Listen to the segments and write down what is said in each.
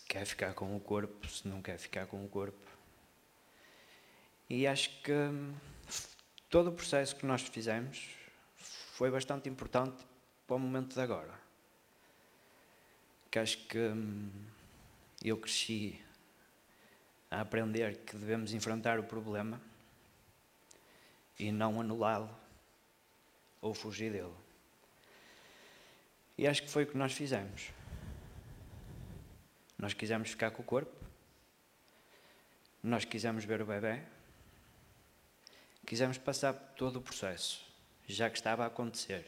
quer ficar com o corpo, se não quer ficar com o corpo. E acho que todo o processo que nós fizemos foi bastante importante para o momento de agora. Que acho que eu cresci a aprender que devemos enfrentar o problema e não anulá-lo ou fugir dele. E acho que foi o que nós fizemos. Nós quisemos ficar com o corpo, nós quisemos ver o bebê, quisemos passar por todo o processo, já que estava a acontecer.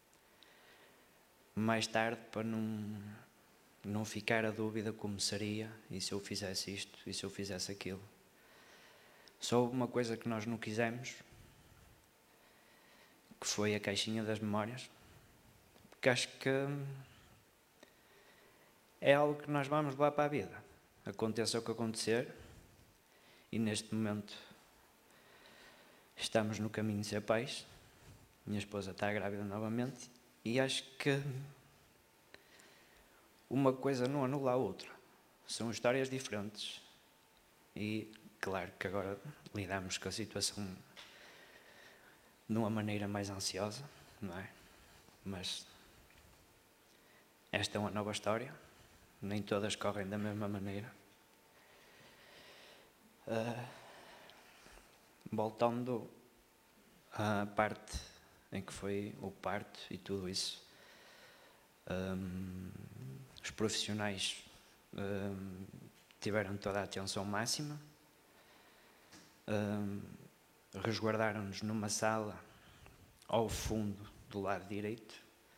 Mais tarde, para não ficar a dúvida como seria, e se eu fizesse isto, e se eu fizesse aquilo. Só houve uma coisa que nós não quisemos, que foi a caixinha das memórias, porque acho que é algo que nós vamos levar para a vida. Aconteça o que acontecer, e neste momento estamos no caminho de ser pais. Minha esposa está grávida novamente, e acho que uma coisa não anula a outra. São histórias diferentes. E claro que agora lidamos com a situação de uma maneira mais ansiosa, não é? Mas esta é uma nova história. Nem todas correm da mesma maneira. Voltando à parte em que foi o parto e tudo isso, os profissionais tiveram toda a atenção máxima, resguardaram-nos numa sala ao fundo do lado direito,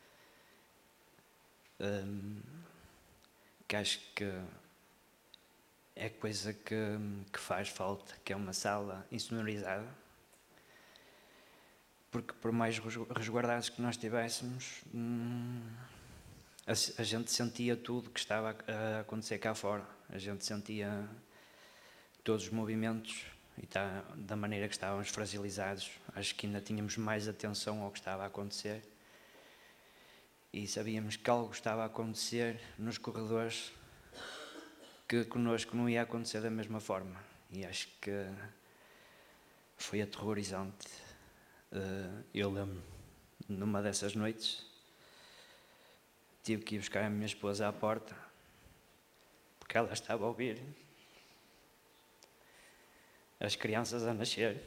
que acho que é coisa que faz falta, que é uma sala insonorizada, porque por mais resguardados que nós tivéssemos, a gente sentia tudo que estava a acontecer cá fora, a gente sentia todos os movimentos e da maneira que estávamos fragilizados. Acho que ainda tínhamos mais atenção ao que estava a acontecer e sabíamos que algo estava a acontecer nos corredores que connosco não ia acontecer da mesma forma, e acho que foi aterrorizante. Eu lembro, numa dessas noites, tive que ir buscar a minha esposa à porta, porque ela estava a ouvir as crianças a nascer.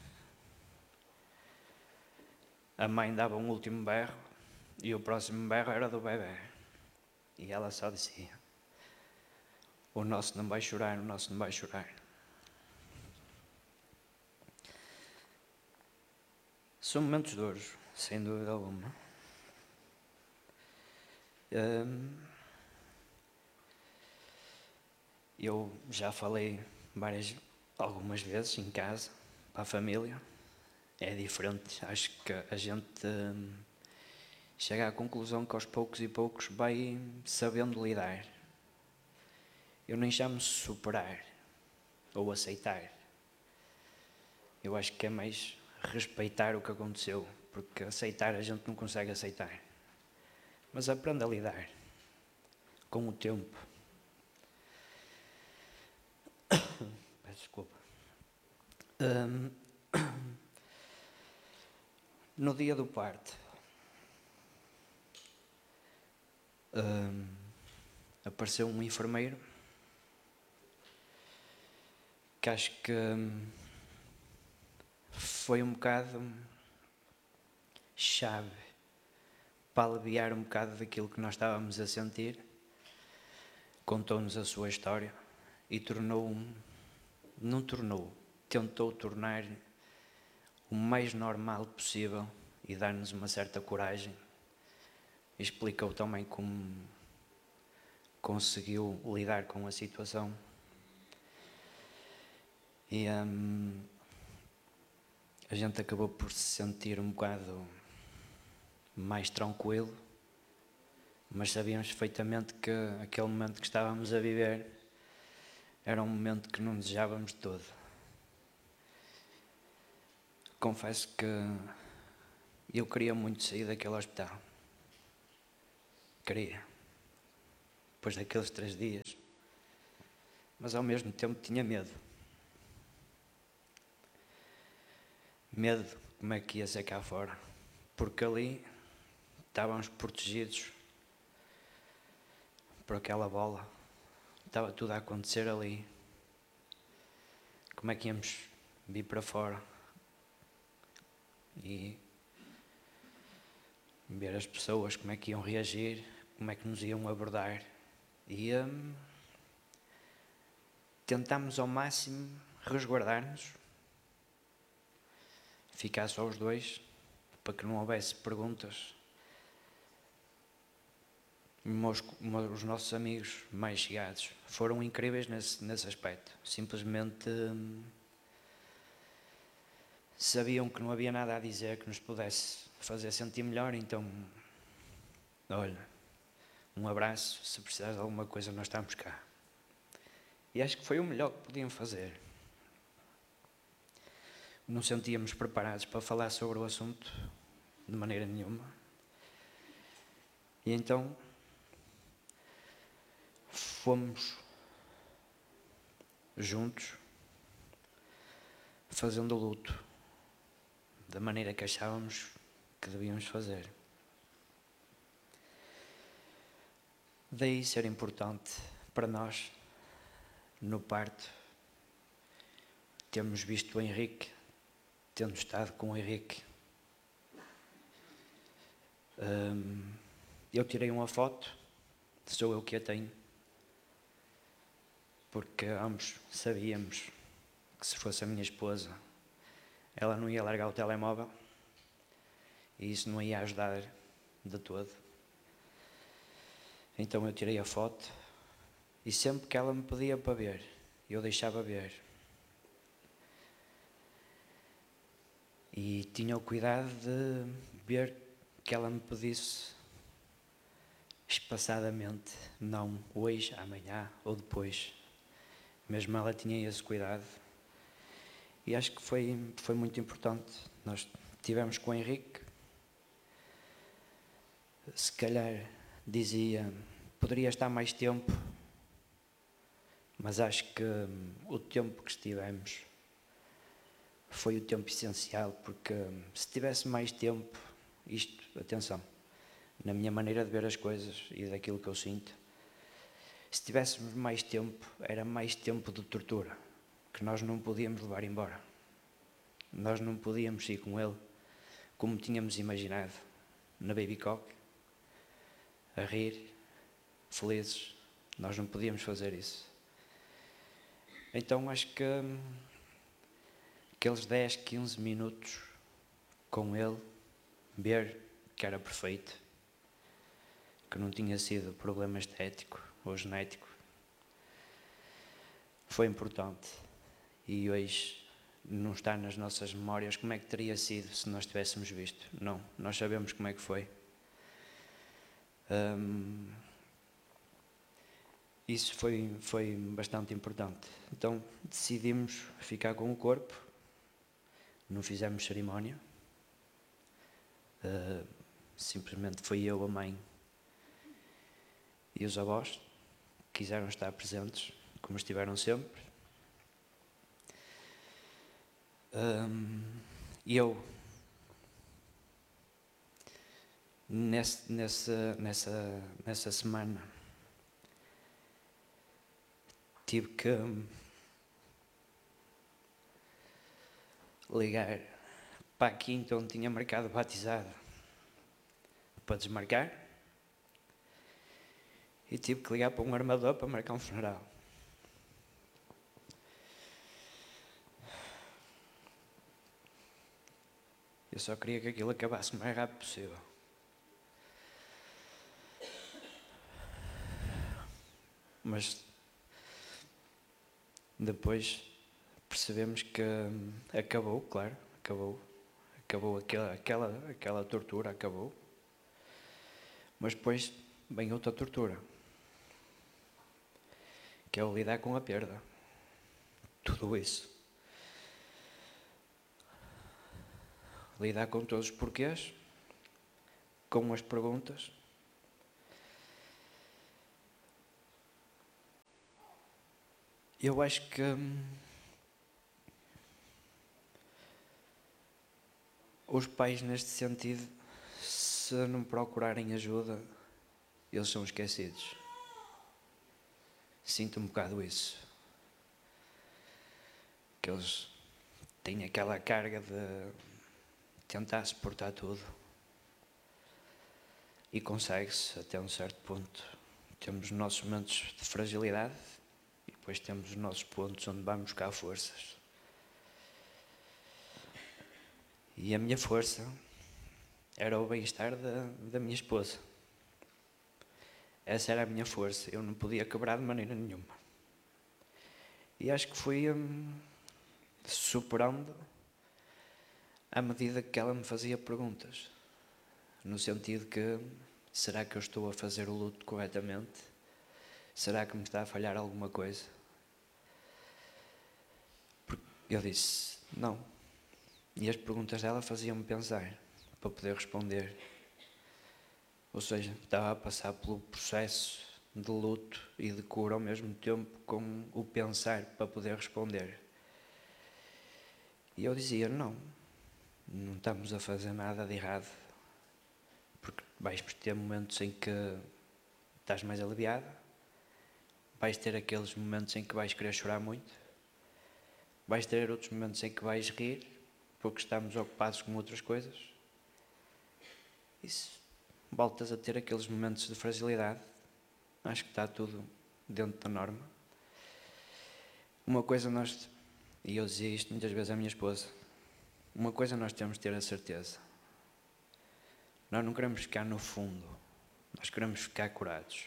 A mãe dava um último berro e o próximo berro era do bebê. E ela só dizia: o nosso não vai chorar, o nosso não vai chorar. São momentos duros, sem dúvida alguma. Eu já falei algumas vezes em casa, para a família. É diferente. Acho que a gente chega à conclusão que aos poucos e poucos vai sabendo lidar. Eu nem chamo superar ou aceitar. Eu acho que é mais respeitar o que aconteceu, porque aceitar a gente não consegue aceitar. Mas aprende a lidar com o tempo. Peço desculpa. No dia do parto, apareceu um enfermeiro que acho que foi um bocado chave para aliviar um bocado daquilo que nós estávamos a sentir. Contou-nos a sua história e tentou tornar o mais normal possível e dar-nos uma certa coragem. Explicou também como conseguiu lidar com a situação. E a gente acabou por se sentir um bocado mais tranquilo, mas sabíamos perfeitamente que aquele momento que estávamos a viver era um momento que não desejávamos de todo. Confesso que eu queria muito sair daquele hospital. Queria. Depois daqueles 3 dias, mas ao mesmo tempo tinha medo. Medo de como é que ia ser cá fora, porque ali estávamos protegidos por aquela bola, estava tudo a acontecer ali. Como é que íamos vir para fora e ver as pessoas, como é que iam reagir, como é que nos iam abordar. E tentámos ao máximo resguardar-nos, ficar só os dois, para que não houvesse perguntas. Os nossos amigos mais chegados foram incríveis nesse aspecto. Simplesmente sabiam que não havia nada a dizer que nos pudesse fazer sentir melhor, então, olha, um abraço, se precisares de alguma coisa nós estamos cá. E acho que foi o melhor que podiam fazer. Não sentíamos preparados para falar sobre o assunto de maneira nenhuma. E então fomos juntos fazendo o luto da maneira que achávamos que devíamos fazer. Daí ser importante para nós, no parto, termos visto o Henrique, termos estado com o Henrique. Eu tirei uma foto, sou eu que a tenho, porque ambos sabíamos que se fosse a minha esposa, ela não ia largar o telemóvel e isso não ia ajudar de todo. Então eu tirei a foto e sempre que ela me pedia para ver, eu deixava ver. E tinha o cuidado de ver que ela me pedisse espaçadamente, não hoje, amanhã ou depois. Mesmo ela tinha esse cuidado. E acho que foi muito importante. Nós tivemos com o Henrique, se calhar dizia, poderia estar mais tempo, mas acho que o tempo que estivemos foi o tempo essencial, porque se tivesse mais tempo, atenção, na minha maneira de ver as coisas e daquilo que eu sinto, se tivéssemos mais tempo, era mais tempo de tortura, que nós não podíamos levar embora. Nós não podíamos ir com ele como tínhamos imaginado, na Baby Cock, a rir, felizes. Nós não podíamos fazer isso. Então acho que aqueles 10, 15 minutos com ele, ver que era perfeito, que não tinha sido problema estético ou genético, foi importante. E hoje não está nas nossas memórias como é que teria sido se nós tivéssemos visto. Não, nós sabemos como é que foi. Isso foi bastante importante. Então decidimos ficar com o corpo, não fizemos cerimónia, simplesmente foi eu, a mãe e os avós que quiseram estar presentes, como estiveram sempre. E eu, nessa semana, tive que ligar para a quinta onde tinha marcado batizado para desmarcar e tive que ligar para um armador para marcar um funeral. Eu só queria que aquilo acabasse o mais rápido possível. Mas depois percebemos que acabou, claro, acabou aquela tortura, acabou. Mas depois vem outra tortura, que é o lidar com a perda. Tudo isso. Lidar com todos os porquês, com as perguntas. Eu acho que os pais, neste sentido, se não procurarem ajuda, eles são esquecidos. Sinto um bocado isso. Que eles têm aquela carga de tentar suportar tudo. E consegue-se até um certo ponto. Temos os nossos momentos de fragilidade e depois temos os nossos pontos onde vamos buscar forças. E a minha força era o bem-estar da minha esposa. Essa era a minha força. Eu não podia quebrar de maneira nenhuma. E acho que fui superando à medida que ela me fazia perguntas. No sentido que, será que eu estou a fazer o luto corretamente? Será que me está a falhar alguma coisa? Porque eu disse, não. E as perguntas dela faziam-me pensar, para poder responder. Ou seja, estava a passar pelo processo de luto e de cura ao mesmo tempo com o pensar para poder responder. E eu dizia, não estamos a fazer nada de errado. Porque vais ter momentos em que estás mais aliviada, vais ter aqueles momentos em que vais querer chorar muito, vais ter outros momentos em que vais rir, porque estamos ocupados com outras coisas. E se voltas a ter aqueles momentos de fragilidade, acho que está tudo dentro da norma. Uma coisa e eu dizia isto muitas vezes à minha esposa, uma coisa nós temos de ter a certeza. Nós não queremos ficar no fundo, nós queremos ficar curados.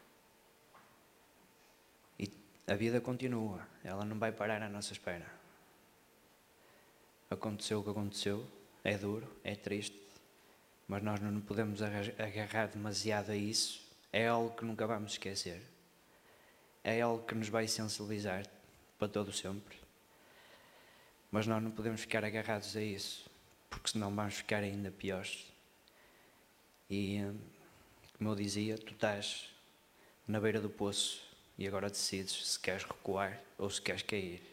E a vida continua, ela não vai parar à nossa espera. Aconteceu o que aconteceu, é duro, é triste, mas nós não podemos agarrar demasiado a isso. É algo que nunca vamos esquecer. É algo que nos vai sensibilizar para todo sempre. Mas nós não podemos ficar agarrados a isso, porque senão vamos ficar ainda piores. E, como eu dizia, tu estás na beira do poço e agora decides se queres recuar ou se queres cair.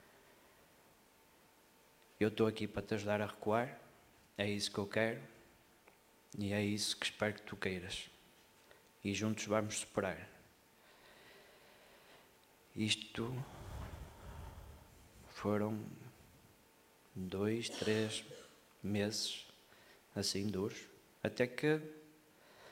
Eu estou aqui para te ajudar a recuar, é isso que eu quero e é isso que espero que tu queiras. E juntos vamos superar. Isto foram 2, 3 meses assim duros, até que